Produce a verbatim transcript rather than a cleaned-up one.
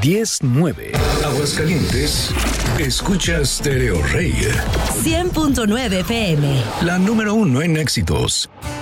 diez nueve. Aguascalientes, escucha Stereo Rey. cien punto nueve F M. La número uno en éxitos.